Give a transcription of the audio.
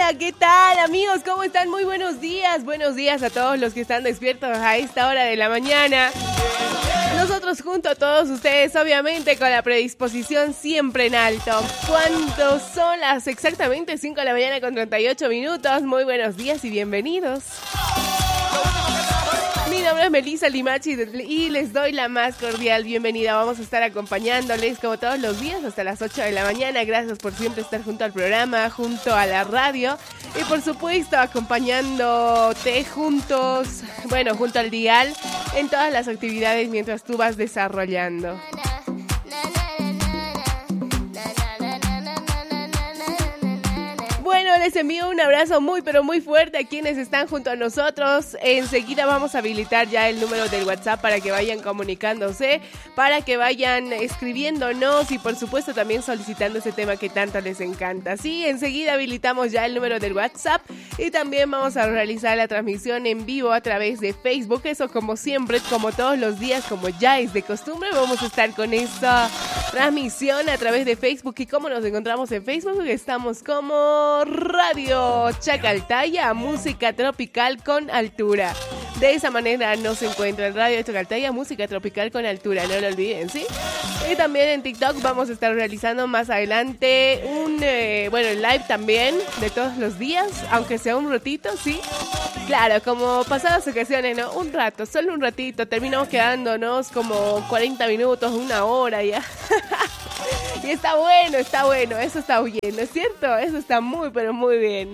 ¿Qué tal, amigos? ¿Cómo están? Muy buenos días. Buenos días a todos los que están despiertos a esta hora de la mañana. Nosotros junto a todos ustedes, obviamente, con la predisposición siempre en alto. ¿Cuántos son las exactamente? 5 de la mañana con 38 minutos. Muy buenos días y bienvenidos. Mi nombre es Melissa Limachi y les doy la más cordial bienvenida. Vamos a estar acompañándoles como todos los días hasta las 8 de la mañana. Gracias por siempre estar junto al programa, junto a la radio y por supuesto acompañándote juntos, junto al dial en todas las actividades mientras tú vas desarrollando. Bueno, les envío un abrazo muy pero muy fuerte a quienes están junto a nosotros. Enseguida vamos a habilitar ya el número del WhatsApp para que vayan comunicándose, para que vayan escribiéndonos y por supuesto también solicitando ese tema que tanto les encanta. Sí, enseguida habilitamos ya el número del WhatsApp y también vamos a realizar la transmisión en vivo a través de Facebook. Eso como siempre, como todos los días, como ya es de costumbre, vamos a estar con esta transmisión a través de Facebook. ¿Y cómo nos encontramos en Facebook? Estamos como Radio Chacaltaya, música tropical con altura. De esa manera nos encuentra en Radio Chacaltaya, música tropical con altura, no lo olviden, ¿sí? Y también en TikTok vamos a estar realizando más adelante un live también de todos los días, aunque sea un ratito, ¿sí? Claro, como pasadas ocasiones, ¿no? Un rato, solo un ratito, terminamos quedándonos como 40 minutos, una hora ya. Y está bueno, eso está bien, ¿no es cierto? Eso está muy, pero muy bien.